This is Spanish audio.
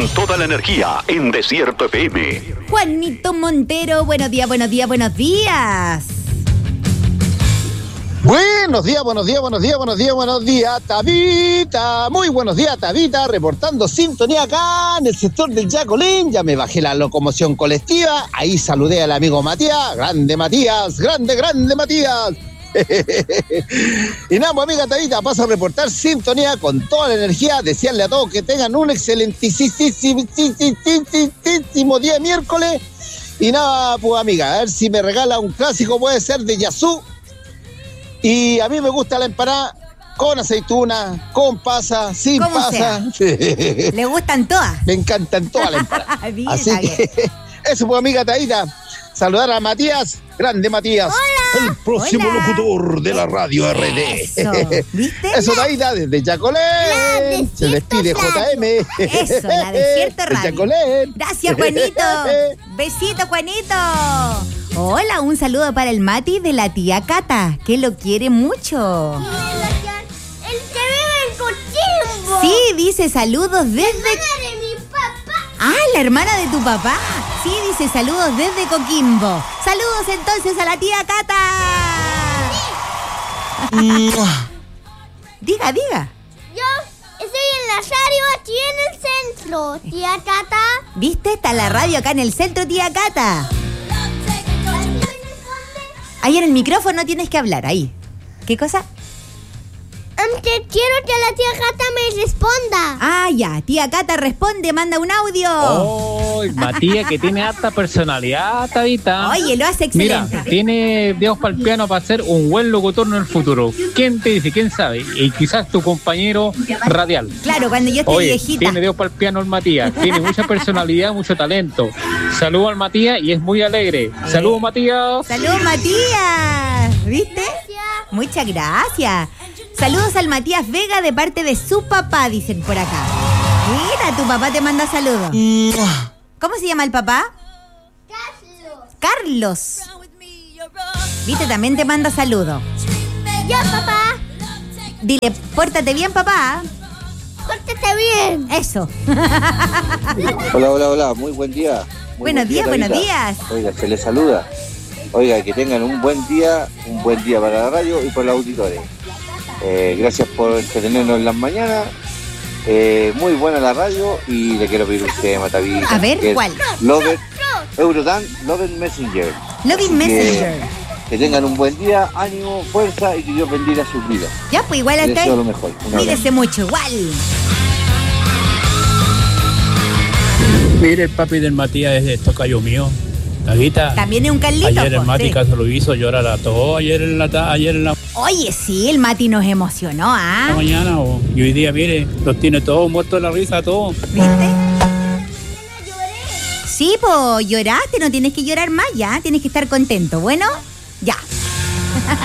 con toda la energía en Desierto FM. Juanito Montero, buenos días, buenos días, buenos días. Buenos días, buenos días, buenos días, buenos días, buenos días, Tabita. Muy buenos días, Tabita, reportando sintonía acá en el sector del Yacolín. Ya me bajé la locomoción colectiva, ahí saludé al amigo Matías. Grande Matías, grande Matías. Y nada, pues, amiga Tabita, paso a reportar sintonía con toda la energía, desearle a todos que tengan un excelentísimo día de miércoles. Y nada, pues amiga, a ver si me regala un clásico, puede ser de Yazú. Y a mí me gusta la empanada con aceituna, con pasa, sin pasa. ¿Le gustan todas? Me encantan todas las empanadas. Así que eso, pues, amiga Taíta. Saludar a Matías, grande Matías. Hola. El próximo locutor de la radio RD. Eso, ¿viste? Eso, Taíta, desde Yacolén. Se despide JM. Eso, la Desierto Radio. De Yacolén. Gracias, Juanito. Besito, Juanito. Hola, un saludo para el Mati de la tía Cata, que lo quiere mucho. El que vive en Coquimbo. Sí, dice saludos desde... La hermana de mi papá. Ah, la hermana de tu papá. Sí, dice saludos desde Coquimbo. Saludos entonces a la tía Cata. Diga. Yo estoy en la radio aquí en el centro, tía Cata. ¿Viste? Está la radio acá en el centro, tía Cata. Ahí en el micrófono tienes que hablar, ahí. ¿Qué cosa? Quiero que la tía Cata me responda. Ah, ya. Tía Cata responde, manda un audio. Oh, Matías, que tiene harta personalidad, Tabita. Oye, lo hace excelente. Mira, tiene dedos para el piano para ser un buen locutor en el futuro. ¿Quién te dice? ¿Quién sabe? Y quizás tu compañero radial. Claro, cuando yo esté viejita. Tiene dedos para el piano el Matías. Tiene mucha personalidad, mucho talento. Saludos al Matías y es muy alegre. Saludos, Matías. Saludos, Matías. ¿Viste? Gracias. Muchas gracias. Saludos al Matías Vega de parte de su papá, dicen por acá. Mira, tu papá te manda saludos. ¿Cómo se llama el papá? Carlos. Viste, también te manda saludos. Ya, papá. Dile, pórtate bien, papá. Pórtate bien. Eso. Hola, muy buen día. Buenos días. Oiga, se les saluda. Oiga, que tengan un buen día para la radio y por los auditores. Gracias por entretenernos en las mañanas. Muy buena la radio y le quiero pedir un tema, Tabita. A ver, ¿cuál? Eurodance, Love Messenger. Loving Messenger. Que tengan un buen día, ánimo, fuerza y que Dios bendiga sus vidas. Ya, pues igual hasta ahí. Lo mejor. Cuídese mucho, igual. Mire, el papi del Matías es de Tocayo mío. Tabita. También es un Carlito. Ayer el Mati sí. casi lo hizo llorar a todo. Ayer en la Oye, sí, el Mati nos emocionó, ¿ah? mañana. Y hoy día, mire, los tiene todos muertos de la risa, todos. ¿Viste? Sí, pues lloraste, no tienes que llorar más ya, tienes que estar contento. Bueno, ya.